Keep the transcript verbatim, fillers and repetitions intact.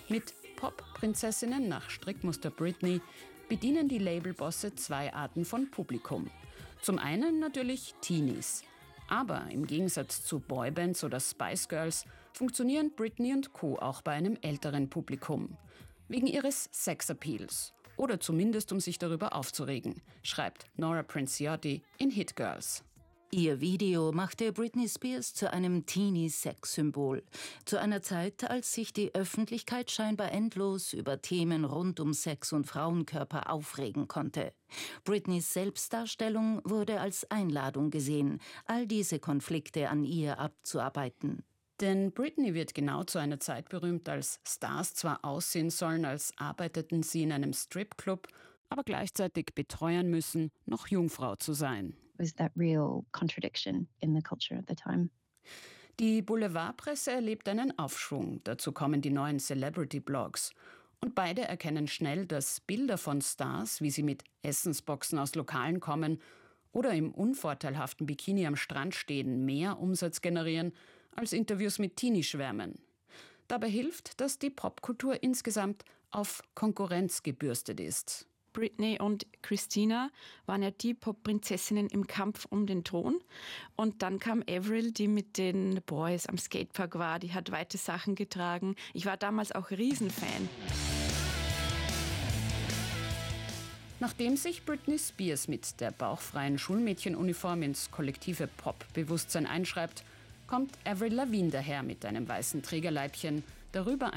Mit Pop-Prinzessinnen nach Strickmuster Britney bedienen die Labelbosse zwei Arten von Publikum. Zum einen natürlich Teenies. Aber im Gegensatz zu Boybands oder Spice Girls funktionieren Britney und Co. auch bei einem älteren Publikum. Wegen ihres Sexappeals. Oder zumindest, um sich darüber aufzuregen, schreibt Nora Princiotti in Hit Girls. Ihr Video machte Britney Spears zu einem Teenie-Sex-Symbol. Zu einer Zeit, als sich die Öffentlichkeit scheinbar endlos über Themen rund um Sex und Frauenkörper aufregen konnte. Britneys Selbstdarstellung wurde als Einladung gesehen, all diese Konflikte an ihr abzuarbeiten. Denn Britney wird genau zu einer Zeit berühmt, als Stars zwar aussehen sollen, als arbeiteten sie in einem Stripclub, aber gleichzeitig beteuern müssen, noch Jungfrau zu sein. Was that real contradiction in the culture at the time. Die Boulevardpresse erlebt einen Aufschwung. Dazu kommen die neuen Celebrity-Blogs. Und beide erkennen schnell, dass Bilder von Stars, wie sie mit Essensboxen aus Lokalen kommen oder im unvorteilhaften Bikini am Strand stehen, mehr Umsatz generieren als Interviews mit Teenie-Schwärmen. Dabei hilft, dass die Popkultur insgesamt auf Konkurrenz gebürstet ist. Britney und Christina waren ja die Pop-Prinzessinnen im Kampf um den Thron. Und dann kam Avril, die mit den Boys am Skatepark war. Die hat weite Sachen getragen. Ich war damals auch Riesenfan. Nachdem sich Britney Spears mit der bauchfreien Schulmädchenuniform ins kollektive Pop-Bewusstsein einschreibt, kommt Avril Lavigne daher mit einem weißen Trägerleibchen, darüber